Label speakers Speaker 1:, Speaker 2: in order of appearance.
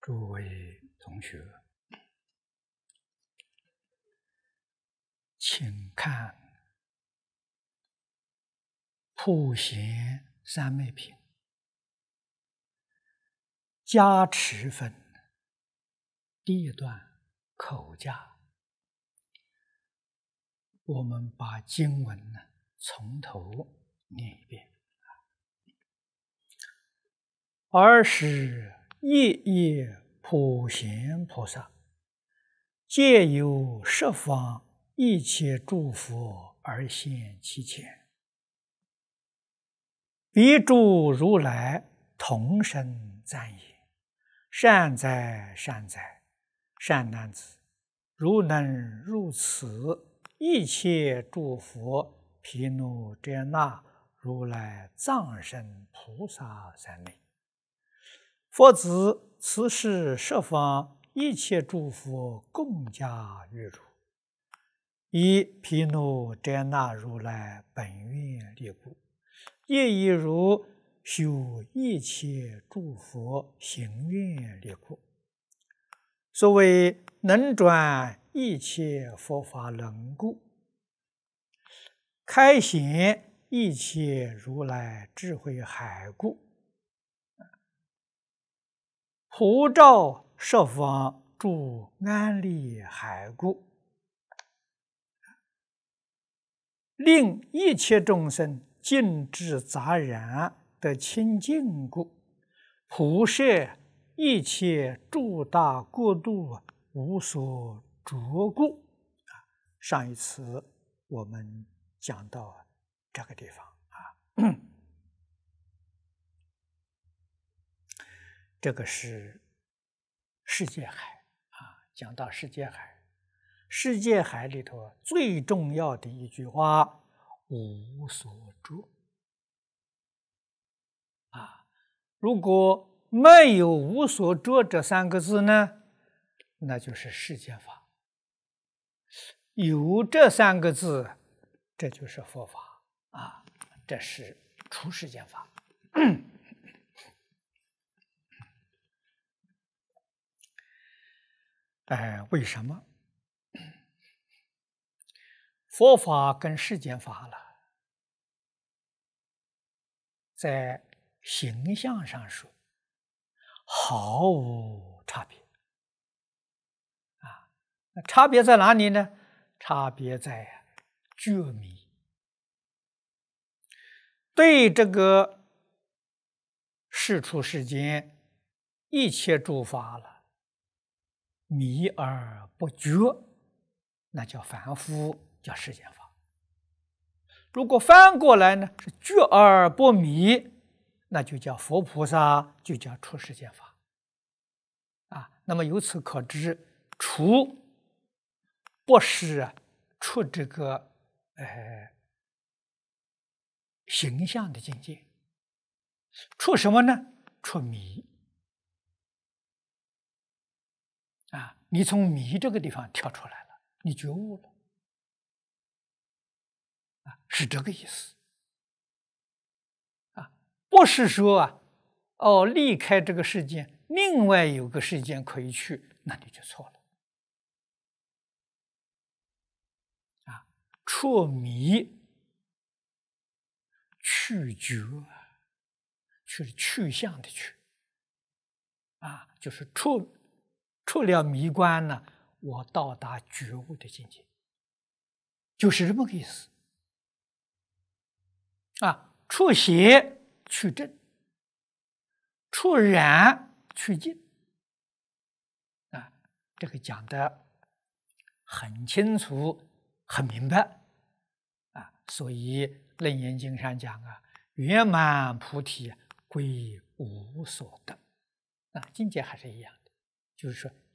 Speaker 1: 诸位同学，请看普贤三昧品加持分第一段口价。我们把经文从头念一遍。尔时夜夜普贤菩萨，借由十方一切诸佛而现其前，彼诸如来同声赞言：善哉善哉，善男子，如能入此一切诸佛毗卢遮那如来藏身菩萨山内。佛子，此是十方一切诸佛共加于汝，以毗卢遮那如来本愿力故，亦以汝修一切诸佛行愿力故。所谓能转一切佛法轮故，开显一切如来智慧海故，普照十方诸安立海故，令一切众生尽至杂染得清净故，普摄一切诸大国度无所着故。上一次我们讲到这个地方这个是世界海讲到世界海，世界海里头最重要的一句话，无所着如果没有无所着这三个字呢，那就是世间法；有这三个字，这就是佛法这是出世间法。为什么佛法跟世间法在形象上说毫无差别那差别在哪里呢？差别在觉迷。对这个世出世间一切诸法迷而不觉，那叫凡夫，叫世间法。如果翻过来呢，是觉而不迷，那就叫佛菩萨，就叫出世间法那么由此可知，出不是出这个形象的境界，出什么呢？出迷你从迷这个地方跳出来了，你觉悟了是这个意思不是说离开这个世界，另外有个世界可以去，那你就错了出迷去觉，去向的去就是出了迷关呢，我到达觉悟的境界，就是这么个意思出邪去正，出染去净这个讲得很清楚很明白所以楞严经上讲圆满菩提归无所得境界还是一样的，就是说